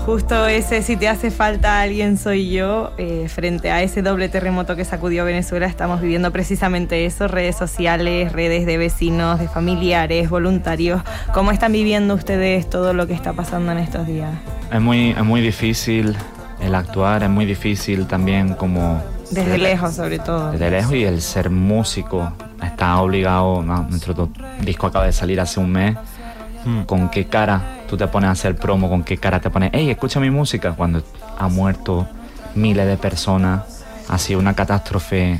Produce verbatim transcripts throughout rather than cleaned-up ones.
Justo ese Si te hace falta alguien soy yo, eh, frente a ese doble terremoto que sacudió Venezuela, estamos viviendo precisamente eso, redes sociales, redes de vecinos, de familiares, voluntarios. ¿Cómo están viviendo ustedes todo lo que está pasando en estos días? Es muy, es muy difícil el actuar, es muy difícil también como... Desde ser, lejos sobre todo. Desde lejos, y el ser músico está obligado, ¿no? Nuestro disco acaba de salir hace un mes. Hmm. ¿Con qué cara tú te pones a hacer promo? ¿Con qué cara te pones, hey, escucha mi música? Cuando ha muerto miles de personas, ha sido una catástrofe,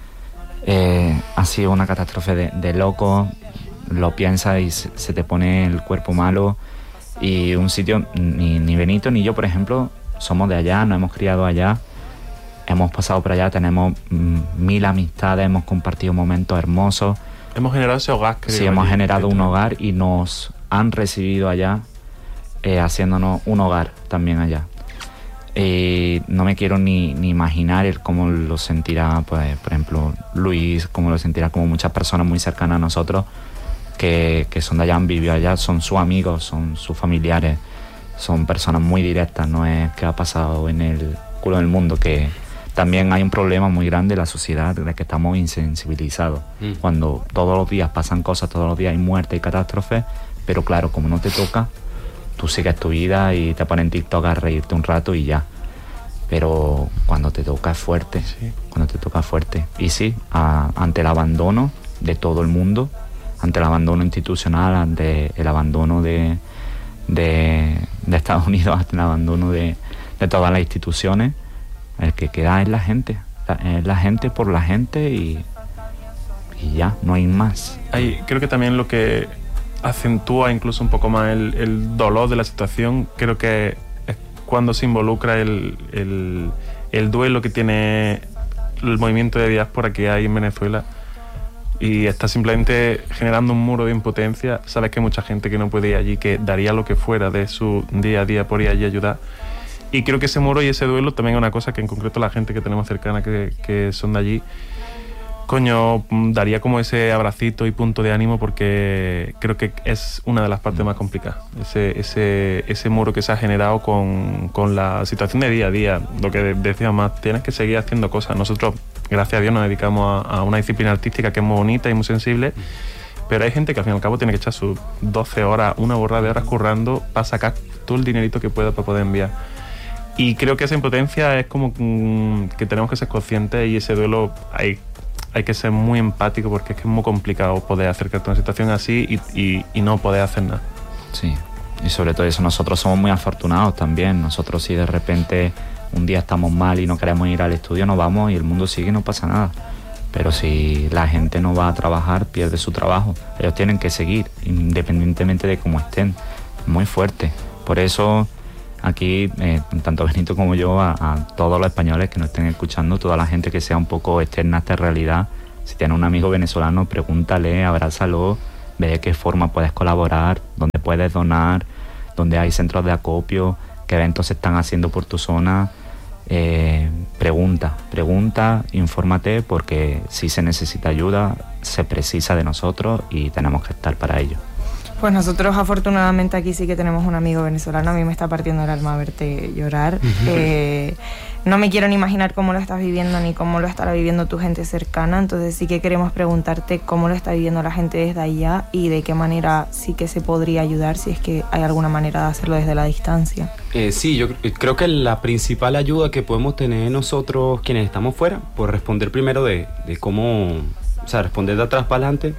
eh, ha sido una catástrofe de, de loco. Lo piensas y se, se te pone el cuerpo malo. Y un sitio, ni, ni Benito ni yo, por ejemplo, somos de allá, nos hemos criado allá, hemos pasado por allá, tenemos mm, mil amistades, hemos compartido momentos hermosos. Hemos generado ese hogar, creo. Sí, hemos generado un hogar y nos han recibido allá, eh, haciéndonos un hogar también allá. Eh, no me quiero ni, ni imaginar el cómo lo sentirá, pues, por ejemplo, Luis, cómo lo sentirá, como muchas personas muy cercanas a nosotros que, que son de allá, han vivido allá, son sus amigos, son sus familiares, son personas muy directas, no es que ha pasado en el culo del mundo, que también hay un problema muy grande en la sociedad de que estamos insensibilizados. Mm. Cuando todos los días pasan cosas, todos los días hay muerte y catástrofes, pero claro, como no te toca, tú sigues tu vida y te pones en TikTok a reírte un rato y ya. Pero cuando te toca es fuerte, sí. Cuando te toca es fuerte. Y sí, a, ante el abandono de todo el mundo, ante el abandono institucional, ante el abandono de, de, de Estados Unidos, ante el abandono de, de todas las instituciones, el que queda es la gente, es la gente por la gente y, y ya, no hay más. Hay, creo que también lo que acentúa incluso un poco más el, el dolor de la situación, creo que es cuando se involucra el, el, el duelo que tiene el movimiento de diáspora que hay en Venezuela y está simplemente generando un muro de impotencia. Sabes que hay mucha gente que no puede ir allí, que daría lo que fuera de su día a día por ir allí a ayudar. Y creo que ese muro y ese duelo también es una cosa que en concreto la gente que tenemos cercana que, que son de allí, coño, daría como ese abracito y punto de ánimo, porque creo que es una de las partes más complicadas, ese, ese, ese muro que se ha generado con, con la situación de día a día. Lo que decíamos más, tienes que seguir haciendo cosas. Nosotros, gracias a Dios, nos dedicamos a, a una disciplina artística que es muy bonita y muy sensible, pero hay gente que al fin y al cabo tiene que echar sus doce horas, una borrada de horas currando para sacar todo el dinerito que pueda para poder enviar. Y creo que esa impotencia es como que tenemos que ser conscientes, y ese duelo hay, hay que ser muy empático, porque es que es muy complicado poder acercarte a una situación así y, y, y no poder hacer nada. Sí, y sobre todo eso, nosotros somos muy afortunados también. Nosotros, si de repente un día estamos mal y no queremos ir al estudio, nos vamos y el mundo sigue y no pasa nada. Pero si la gente no va a trabajar, pierde su trabajo. Ellos tienen que seguir, independientemente de cómo estén. Muy fuerte. Por eso... Aquí, eh, tanto Benito como yo, a, a todos los españoles que nos estén escuchando, toda la gente que sea un poco externa a esta realidad, si tienes un amigo venezolano, pregúntale, abrázalo, ve de qué forma puedes colaborar, dónde puedes donar, dónde hay centros de acopio, qué eventos se están haciendo por tu zona. Eh, pregunta, pregunta, infórmate, porque si se necesita ayuda, se precisa de nosotros y tenemos que estar para ello. Pues nosotros afortunadamente aquí sí que tenemos un amigo venezolano. A mí me está partiendo el alma verte llorar. Eh, no me quiero ni imaginar cómo lo estás viviendo ni cómo lo estará viviendo tu gente cercana. Entonces sí que queremos preguntarte cómo lo está viviendo la gente desde allá y de qué manera sí que se podría ayudar, si es que hay alguna manera de hacerlo desde la distancia. Eh, sí, yo creo que la principal ayuda que podemos tener nosotros quienes estamos fuera, por responder primero de, de cómo, o sea, responder de atrás para adelante,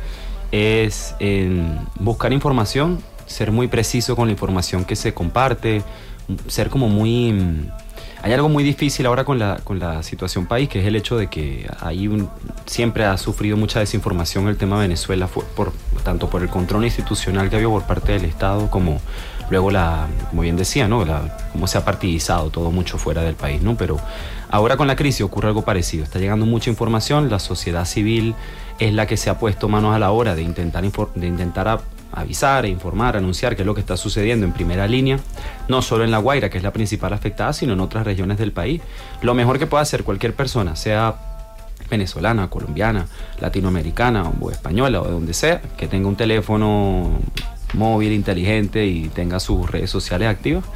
es en buscar información, ser muy preciso con la información que se comparte, ser como muy... Hay algo muy difícil ahora con la, con la situación país, que es el hecho de que hay un, siempre ha sufrido mucha desinformación el tema de Venezuela, por, por, tanto por el control institucional que ha habido por parte del Estado, como luego la, como bien decía, ¿no? La, cómo se ha partidizado todo mucho fuera del país, ¿no? Pero ahora con la crisis ocurre algo parecido, está llegando mucha información, la sociedad civil es la que se ha puesto manos a la obra de intentar, de intentar a, avisar e informar, anunciar qué es lo que está sucediendo en primera línea, no solo en La Guaira, que es la principal afectada, sino en otras regiones del país. Lo mejor que puede hacer cualquier persona, sea venezolana, colombiana, latinoamericana o española o de donde sea, que tenga un teléfono móvil inteligente y tenga sus redes sociales activas,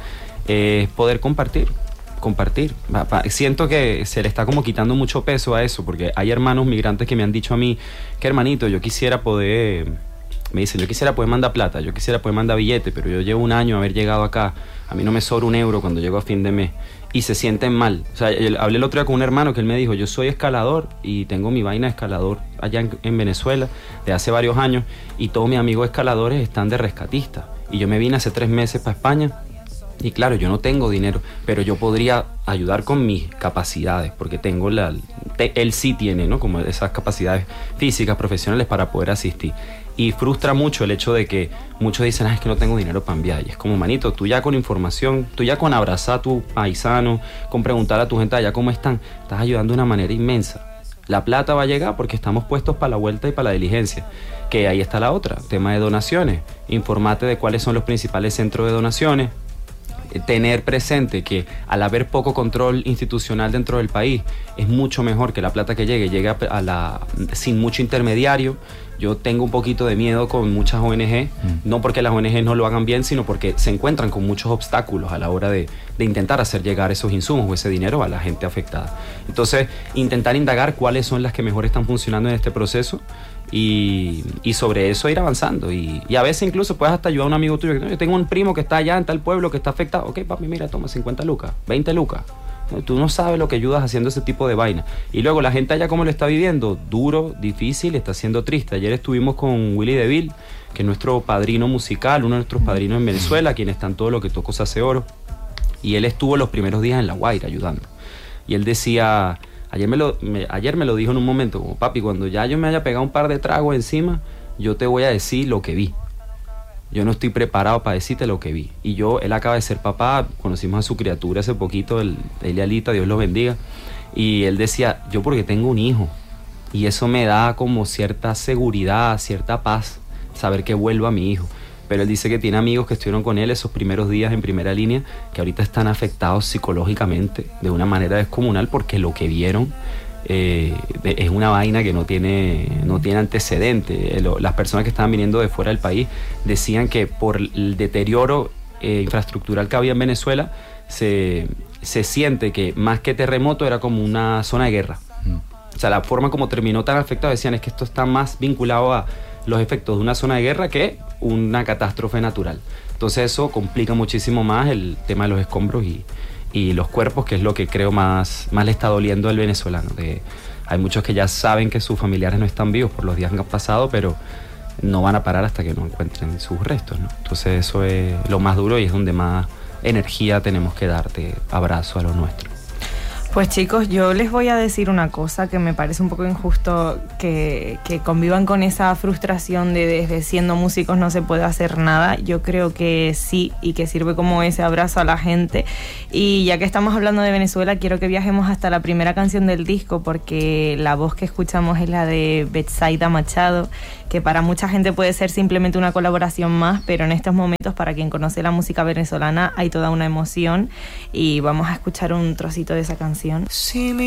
es poder compartir. compartir. Siento que se le está como quitando mucho peso a eso, porque hay hermanos migrantes que me han dicho a mí que hermanito, yo quisiera poder, me dicen, yo quisiera poder mandar plata, yo quisiera poder mandar billete, pero yo llevo un año haber llegado acá, a mí no me sobra un euro cuando llego a fin de mes, y se sienten mal. O sea, yo hablé el otro día con un hermano que él me dijo, yo soy escalador y tengo mi vaina de escalador allá en, en Venezuela de hace varios años, y todos mis amigos escaladores están de rescatistas, y yo me vine hace tres meses para España. Y claro, yo no tengo dinero, pero yo podría ayudar con mis capacidades, porque tengo la... Te, él sí tiene, ¿no? Como esas capacidades físicas, profesionales para poder asistir. Y frustra mucho el hecho de que muchos dicen, ah, es que no tengo dinero para enviar. Y es como, manito, tú ya con información, tú ya con abrazar a tu paisano, con preguntar a tu gente allá cómo están, estás ayudando de una manera inmensa. La plata va a llegar porque estamos puestos para la vuelta y para la diligencia. Que ahí está la otra, tema de donaciones. Informate de cuáles son los principales centros de donaciones. Tener presente que al haber poco control institucional dentro del país es mucho mejor que la plata que llegue llegue a la, sin mucho intermediario. Yo tengo un poquito de miedo con muchas O N G, mm. no porque las O N G no lo hagan bien, sino porque se encuentran con muchos obstáculos a la hora de, de intentar hacer llegar esos insumos o ese dinero a la gente afectada. Entonces, intentar indagar cuáles son las que mejor están funcionando en este proceso y, y sobre eso ir avanzando. Y, y a veces incluso puedes hasta ayudar a un amigo tuyo. Yo tengo un primo que está allá en tal pueblo que está afectado. Ok, papi, mira, toma cincuenta lucas, veinte lucas. Tú no sabes lo que ayudas haciendo ese tipo de vaina. Y luego la gente allá cómo lo está viviendo, duro, difícil, está siendo triste. Ayer estuvimos con Willy DeVille, que es nuestro padrino musical, uno de nuestros padrinos en Venezuela, quien está en todo lo que tocó se hace oro. Y él estuvo los primeros días en La Guaira ayudando. Y él decía, ayer me lo, me, ayer me lo dijo en un momento, como papi, cuando ya yo me haya pegado un par de tragos encima, yo te voy a decir lo que vi. Yo no estoy preparado para decirte lo que vi. Y yo, él acaba de ser papá, conocimos a su criatura hace poquito, el, el Alita, Dios lo bendiga. Y él decía, yo porque tengo un hijo. Y eso me da como cierta seguridad, cierta paz, saber que vuelvo a mi hijo. Pero él dice que tiene amigos que estuvieron con él esos primeros días en primera línea, que ahorita están afectados psicológicamente de una manera descomunal porque lo que vieron... Eh, es una vaina que no tiene, no tiene antecedente. Las personas que estaban viniendo de fuera del país decían que por el deterioro eh, infraestructural que había en Venezuela se, se siente que más que terremoto era como una zona de guerra. Mm. O sea, la forma como terminó tan afectado, decían es que esto está más vinculado a los efectos de una zona de guerra que una catástrofe natural. Entonces eso complica muchísimo más el tema de los escombros y y los cuerpos, que es lo que creo más, más le está doliendo al venezolano. De, hay muchos que ya saben que sus familiares no están vivos por los días que han pasado, pero no van a parar hasta que no encuentren sus restos, ¿no? Entonces eso es lo más duro y es donde más energía tenemos que darte abrazo a lo nuestro. Pues chicos, yo les voy a decir una cosa que me parece un poco injusto que, que convivan con esa frustración de desde siendo músicos no se puede hacer nada. Yo creo que sí, y que sirve como ese abrazo a la gente. Y ya que estamos hablando de Venezuela, quiero que viajemos hasta la primera canción del disco, porque la voz que escuchamos es la de Betsaida Machado, que para mucha gente puede ser simplemente una colaboración más, pero en estos momentos, para quien conoce la música venezolana, hay toda una emoción, y vamos a escuchar un trocito de esa canción. Si